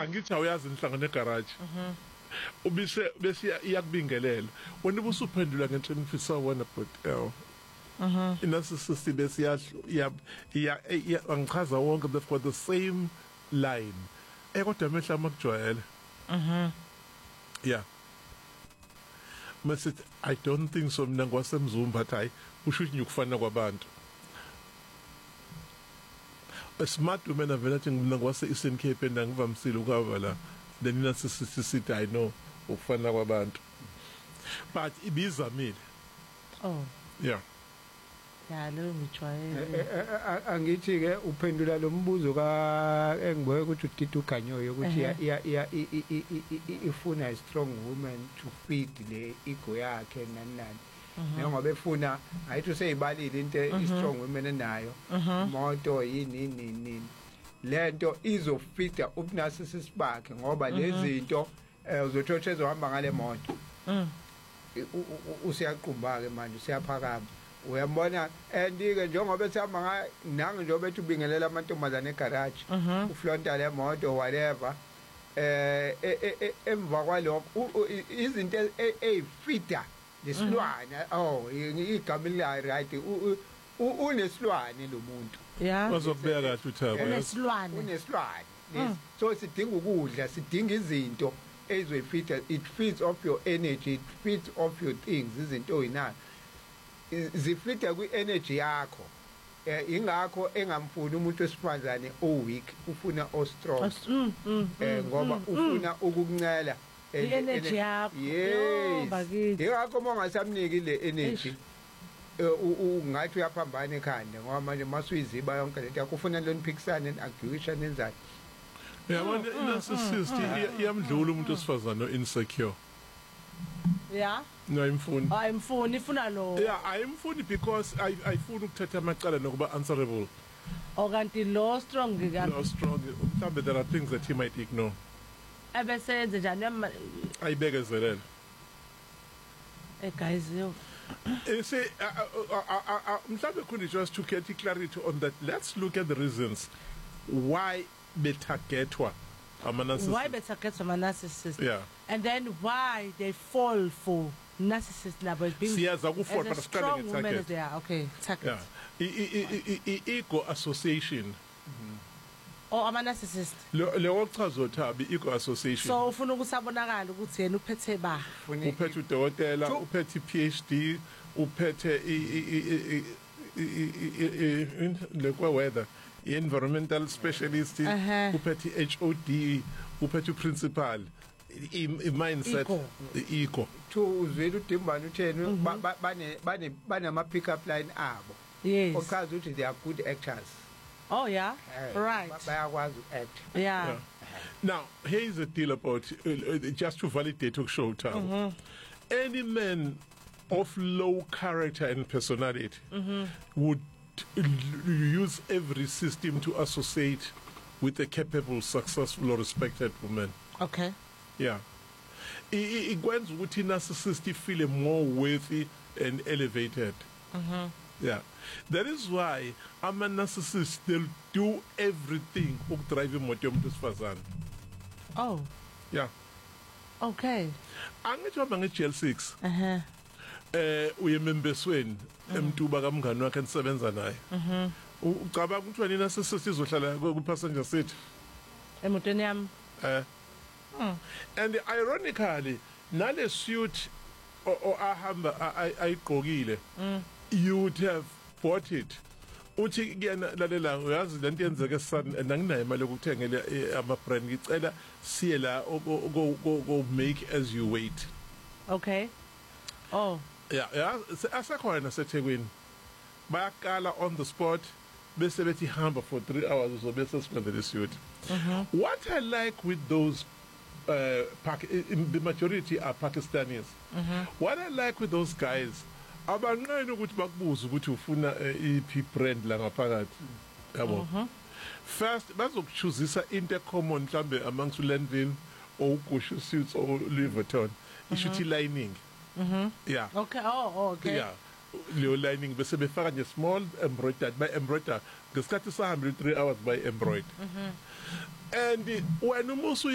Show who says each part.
Speaker 1: angithi awuyazi inhlangano egarage ubise bese iyakubingelela wena ubusuphendula ngento engifisa wona but inasisisti bese angichaza wonke they've got the same line kodwa mehla makujwayele yeah masithi I don't think so mina ngwasemzumba but hayi usho ukuthi ukufana kwabantu a smart woman avelathi mina ngwase Eastern Cape ngivamsile ukava la then inasisithi I know ukufana kwabantu but ibizamile yeah
Speaker 2: lo ngijwayele
Speaker 3: angithi ke uphendula lo mbuzo ka engiboye ukuthi udida uganyoyo ukuthi ifuna a strong woman to feed le ego yakhe nani ngoba efuna ayithi useyibalile into strong woman enayo imoto yini lento izofita ubunarcissist bakhe ngoba lezi zinto uzothola ezohamba ngale moto usiyaqumba ke manje usiyaphakama uyambona andike njengoba sihamba nange njengoba ethi ubingelela amantombazane egarage uflonta le moto whatever emva kwalokho izinto ezifita lesilwane igama eliyi right unesilwane lo muntu
Speaker 1: bazokubeka kahle uThabo
Speaker 2: unesilwane
Speaker 3: so sidinga ukudla sidinga izinto ezoyifita it feeds off your energy it feeds off your things izinto oyinayo zifita kwi-energy yakho ingakho engamfuni umuntu wesifazane o-weak ufuna o-strong ngoba ufuna ukukuncela
Speaker 2: i-energy yakho
Speaker 3: yes ingakho uma ungasamniki le energy ungathi uyaphambana ekhanda ngoba manje masuyiziba yonke lento yakho ufuna lona iphikisane and-arguation enzani
Speaker 1: yabona i-narcissist iyamdlula umuntu wesifazane o-insecure
Speaker 2: yeah
Speaker 1: no
Speaker 2: ayimfuni ifuna lo
Speaker 1: yeah ayimfuni because ayifuni ukuthatha amacala nokuba answerable
Speaker 2: okanti lo strong
Speaker 1: mhlambe there are things that he might ignore
Speaker 2: abesenze njani
Speaker 1: ayibekezelela
Speaker 2: guys yo
Speaker 1: say mhlambe could just to get clarity on that. Let's look at the reasons why betargetwa
Speaker 2: why betargetwa narcissist
Speaker 1: yeah
Speaker 2: and then why they fall for narcissist labo being
Speaker 1: as a
Speaker 2: strong woman as they are target
Speaker 1: ego association
Speaker 2: or ama narcissist
Speaker 1: le wochaza uThabi ego association
Speaker 2: so ufuna ukusabonakala ukuthi yena uphethe ba
Speaker 1: uphethe udokotela uphethe PhD uphethe lekwa weather environmental specialist uphethe HOD uphethe principal mindset ego
Speaker 3: to uzwela uDimbana utheni banama pick up line abo
Speaker 2: yes
Speaker 3: okazi ukuthi they are good actors.
Speaker 2: Oh yeah, right.
Speaker 3: Bayakwazi act.
Speaker 2: Yeah.
Speaker 1: Now here is the deal about just to validate show Thabo. Any man of low character and personality would use every system to associate with a capable, successful, or respected woman.
Speaker 2: Okay.
Speaker 1: Yeah. It wants ukuthi narcissist feel more worthy and elevated. Yeah. That is why I'm a narcissist. They'll do everything to drive him to Sfazan.
Speaker 2: Oh.
Speaker 1: Yeah.
Speaker 2: Okay.
Speaker 1: Angithi wabanga GL6. Uyembesweni emtuba kamngani wakhe enisebenza naye. Ucabanga ukuthi wena narcissist izohlala ku passenger seat.
Speaker 2: Emotweni yami.
Speaker 1: And ironically, nale suit or ahamba ayigqokile. You would have bought it. Uthi kuyena lalela uyazi lento yenzeke sudden and anginayo imali yokuthengela ama brand ngicela siye la go make as you wait.
Speaker 2: Okay. Oh.
Speaker 1: Yeah asekhona seThekwini bayakala on the spot bese bethi hamba for 3 hours uzobese spend the suit. What I like with those the majority are Pakistanis. What I like with those guys abanqeni ukuthi bakubuza ukuthi ufuna iphi brand la ngaphakathi yabo first bazokuchuzisa into common mhlambe amongst Landville or Ugushu suits or Louis Vuitton ishuthi lining yeah
Speaker 2: okay okay
Speaker 1: yeah leyo lining bese befaka nje small embroidered by embroider ngesikhathi sahamba 3 hours by embroidered and when umusu